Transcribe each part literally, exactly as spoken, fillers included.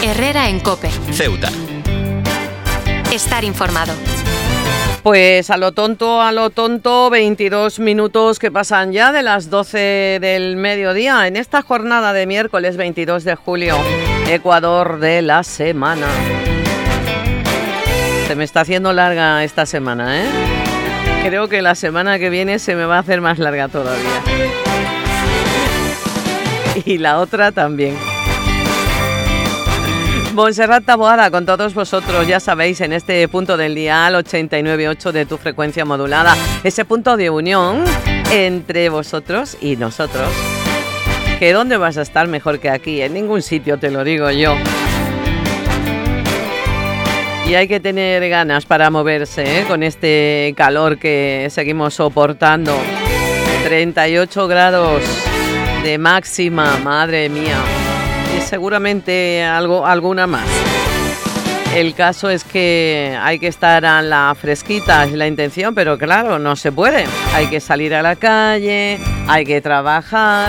Herrera en COPE. Ceuta. Estar informado. Pues a lo tonto, a lo tonto, veintidós minutos que pasan ya de las doce del mediodía en esta jornada de miércoles veintidós de julio, Ecuador de la semana. Se me está haciendo larga esta semana, ¿eh? Creo que la semana que viene se me va a hacer más larga todavía. Y la otra también. Montserrat Taboada con todos vosotros, ya sabéis, en este punto del dial ochenta y nueve punto ocho de tu frecuencia modulada, ese punto de unión entre vosotros y nosotros. ¿Que dónde vas a estar mejor que aquí? En ningún sitio, te lo digo yo. Y hay que tener ganas para moverse, ¿eh? Con este calor que seguimos soportando. treinta y ocho grados de máxima, madre mía. Y seguramente algo, alguna más. El caso es que hay que estar a la fresquita, es la intención, pero claro, no se puede. Hay que salir a la calle, hay que trabajar.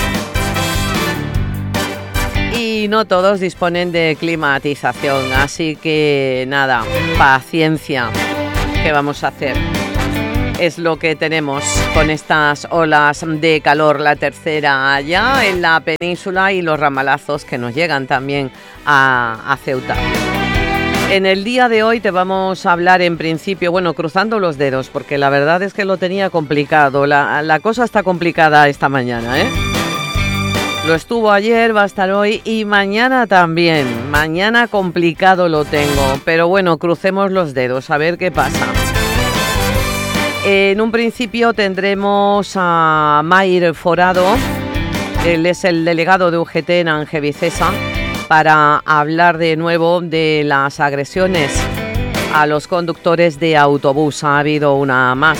Y no todos disponen de climatización, así que nada, paciencia. ¿Qué vamos a hacer? Es lo que tenemos con estas olas de calor, la tercera allá en la península y los ramalazos que nos llegan también a, a Ceuta. En el día de hoy te vamos a hablar en principio, bueno, cruzando los dedos, porque la verdad es que lo tenía complicado. La, la cosa está complicada esta mañana, ¿eh? Lo estuvo ayer, va a estar hoy y mañana también. Mañana complicado lo tengo, pero bueno, crucemos los dedos a ver qué pasa. En un principio tendremos a Mayr Forado, él es el delegado de U G T en Angevicesa, para hablar de nuevo de las agresiones a los conductores de autobús. Ha habido una más.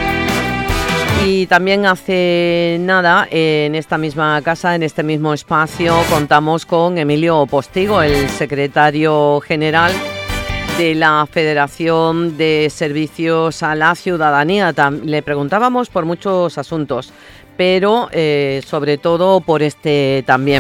Y también hace nada, en esta misma casa, en este mismo espacio, contamos con Emilio Postigo, el secretario general de la Federación de Servicios a la Ciudadanía. Le preguntábamos por muchos asuntos, pero eh, sobre todo por este también.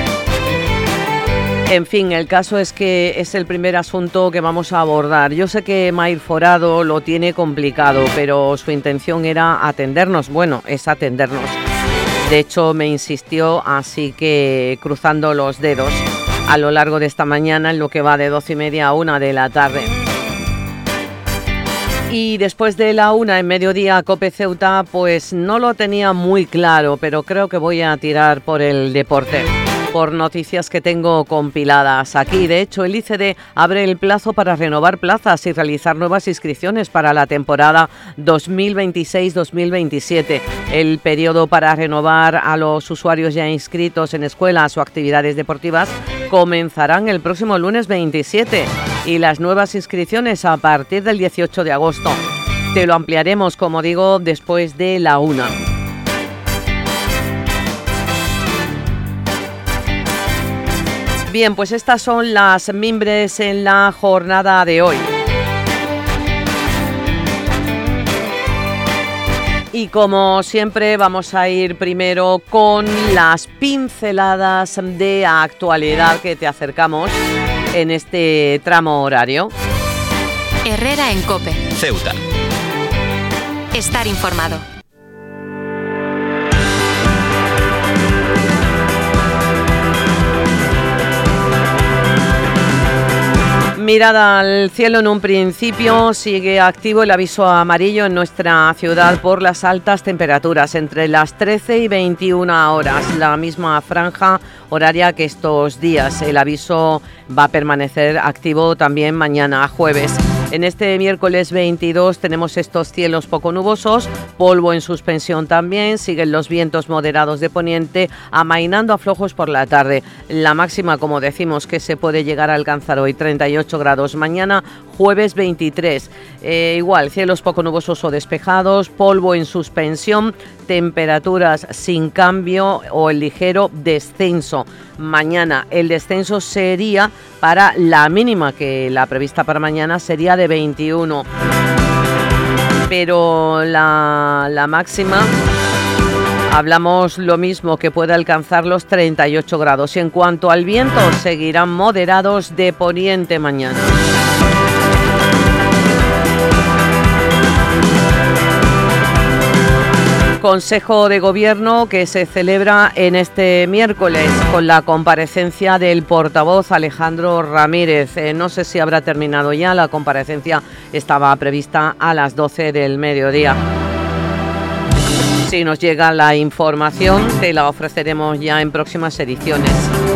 En fin, el caso es que es el primer asunto que vamos a abordar. Yo sé que Mayr Forado lo tiene complicado, pero su intención era atendernos. Bueno, es atendernos. De hecho, me insistió, así que cruzando los dedos a lo largo de esta mañana, en lo que va de doce y media a una de la tarde. Y después de la una en mediodía, COPE Ceuta, pues no lo tenía muy claro, pero creo que voy a tirar por el deporte, por noticias que tengo compiladas aquí. De hecho, el I C D abre el plazo para renovar plazas y realizar nuevas inscripciones para la temporada dos mil veintiséis dos mil veintisiete. El periodo para renovar a los usuarios ya inscritos en escuelas o actividades deportivas comenzarán el próximo lunes veintisiete y las nuevas inscripciones a partir del dieciocho de agosto. Te lo ampliaremos, como digo, después de la una. Bien, pues estas son las mimbres en la jornada de hoy. Y como siempre vamos a ir primero con las pinceladas de actualidad que te acercamos en este tramo horario. Herrera en COPE. Ceuta. Estar informado. Mirada al cielo en un principio, sigue activo el aviso amarillo en nuestra ciudad por las altas temperaturas, entre las trece y veintiuna horas, la misma franja horaria que estos días. El aviso va a permanecer activo también mañana jueves. En este miércoles veintidós tenemos estos cielos poco nubosos, polvo en suspensión también, siguen los vientos moderados de poniente, amainando a flojos por la tarde. La máxima, como decimos, que se puede llegar a alcanzar hoy, treinta y ocho grados. Mañana, jueves veintitrés. Eh, igual, cielos poco nubosos o despejados, polvo en suspensión, temperaturas sin cambio o el ligero descenso. Mañana el descenso sería para la mínima, que la prevista para mañana sería de veintiuno. Pero la, la máxima Hablamos lo mismo, que puede alcanzar los treinta y ocho grados. Y en cuanto al viento, seguirán moderados de poniente mañana. Consejo de Gobierno que se celebra en este miércoles con la comparecencia del portavoz Alejandro Ramírez. Eh, no sé si habrá terminado ya, la comparecencia estaba prevista a las doce del mediodía. Si nos llega la información, te la ofreceremos ya en próximas ediciones.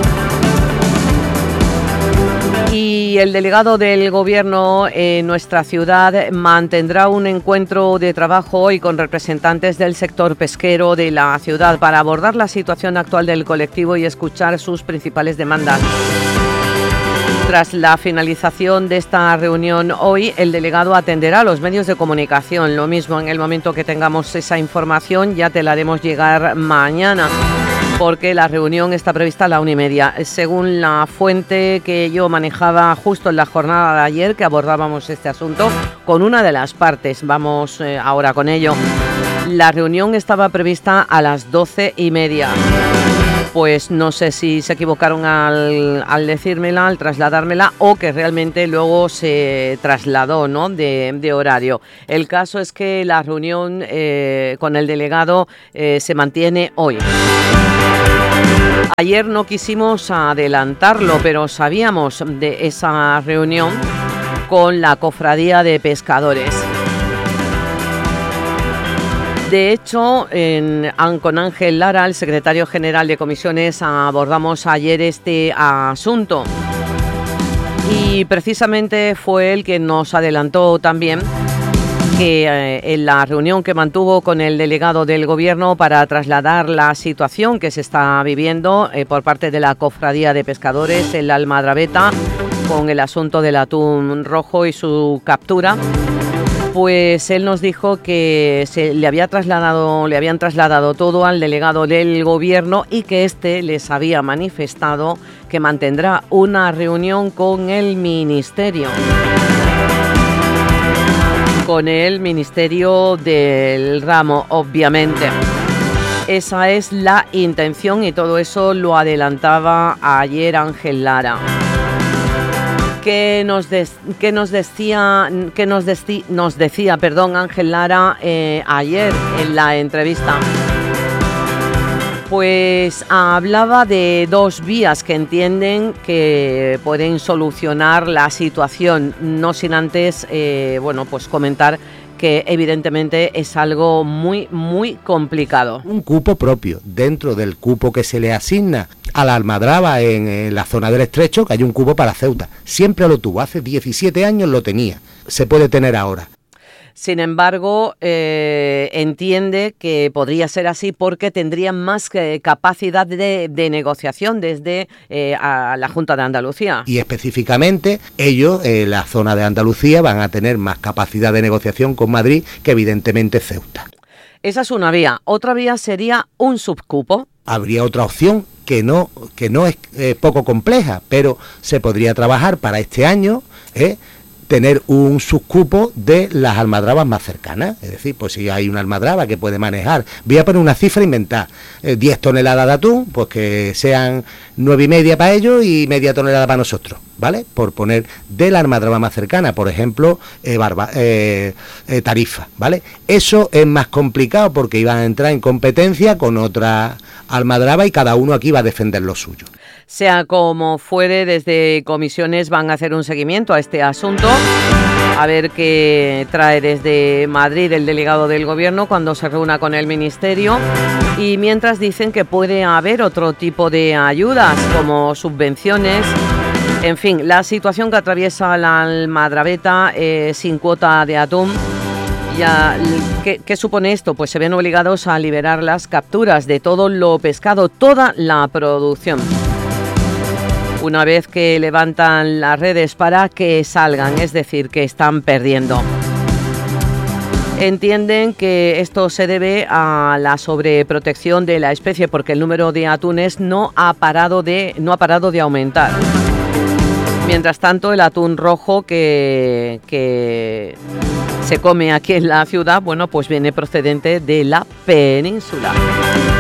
Y el delegado del Gobierno en nuestra ciudad mantendrá un encuentro de trabajo hoy con representantes del sector pesquero de la ciudad para abordar la situación actual del colectivo y escuchar sus principales demandas. Tras la finalización de esta reunión hoy, el delegado atenderá a los medios de comunicación. Lo mismo, en el momento que tengamos esa información, ya te la haremos llegar mañana, porque la reunión está prevista a la una y media. Según la fuente que yo manejaba justo en la jornada de ayer, que abordábamos este asunto con una de las partes, vamos eh, ahora con ello. La reunión estaba prevista a las doce y media. Pues no sé si se equivocaron al, al decírmela, al trasladármela, o que realmente luego se trasladó, ¿no?, de, de horario. El caso es que la reunión eh, con el delegado eh, se mantiene hoy. Ayer no quisimos adelantarlo, pero sabíamos de esa reunión con la Cofradía de Pescadores. De hecho, en, con Ángel Lara, el secretario general de comisiones, abordamos ayer este asunto. Y precisamente fue él quien nos adelantó también que eh, en la reunión que mantuvo con el delegado del Gobierno para trasladar la situación que se está viviendo eh, por parte de la Cofradía de Pescadores en la Almadraveta con el asunto del atún rojo y su captura, pues él nos dijo que se le había trasladado, le habían trasladado todo al delegado del Gobierno y que éste les había manifestado que mantendrá una reunión con el Ministerio. Con el Ministerio del Ramo, obviamente. Esa es la intención y todo eso lo adelantaba ayer Ángel Lara. ¿Qué nos, des, qué nos decía, qué nos, deci, nos decía perdón, Ángel Lara eh, ayer en la entrevista? Pues hablaba de dos vías que entienden que pueden solucionar la situación, no sin antes eh, bueno, pues comentar que evidentemente es algo muy, muy complicado. Un cupo propio, dentro del cupo que se le asigna a la Almadraba en, en la zona del Estrecho, que hay un cupo para Ceuta. Siempre lo tuvo, hace diecisiete años lo tenía, se puede tener ahora. Sin embargo, eh, entiende que podría ser así porque tendrían más eh, capacidad de, de negociación desde eh, a la Junta de Andalucía. Y específicamente ellos, en eh, la zona de Andalucía, van a tener más capacidad de negociación con Madrid que evidentemente Ceuta. Esa es una vía. Otra vía sería un subcupo. Habría otra opción que no, que no es eh, poco compleja, pero se podría trabajar para este año, ¿eh? tener un subcupo de las almadrabas más cercanas. Es decir, pues si hay una almadraba que puede manejar, voy a poner una cifra, inventar, eh, diez toneladas de atún, pues que sean nueve y media para ellos y media tonelada para nosotros, ¿vale? Por poner de la almadraba más cercana, por ejemplo, eh, barba, eh, eh, Tarifa, ¿vale? Eso es más complicado porque iban a entrar en competencia con otra almadraba y cada uno aquí va a defender lo suyo. Sea como fuere, desde comisiones van a hacer un seguimiento a este asunto, a ver qué trae desde Madrid el delegado del Gobierno cuando se reúna con el Ministerio, y mientras dicen que puede haber otro tipo de ayudas como subvenciones. En fin, la situación que atraviesa la Almadraveta eh, sin cuota de atún. Ya, ¿qué, ¿Qué supone esto? Pues se ven obligados a liberar las capturas de todo lo pescado, toda la producción, una vez que levantan las redes para que salgan, es decir, que están perdiendo. Entienden que esto se debe a la sobreprotección de la especie porque el número de atunes no ha parado de, no ha parado de aumentar. Mientras tanto, el atún rojo que, que se come aquí en la ciudad, bueno, pues viene procedente de la península.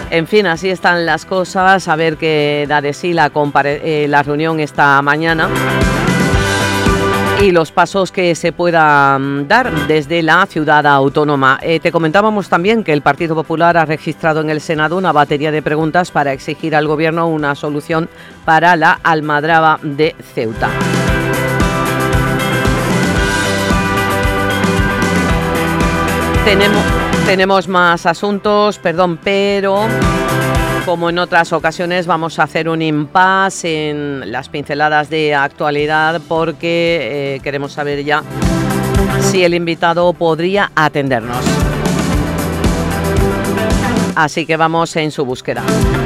En fin, así están las cosas. A ver qué da de sí la, compare- eh, la reunión esta mañana y los pasos que se puedan dar desde la ciudad autónoma. Eh, te comentábamos también que el Partido Popular ha registrado en el Senado una batería de preguntas para exigir al Gobierno una solución para la almadraba de Ceuta. Tenemos, tenemos más asuntos, perdón, pero como en otras ocasiones vamos a hacer un impasse en las pinceladas de actualidad porque eh, queremos saber ya si el invitado podría atendernos. Así que vamos en su búsqueda.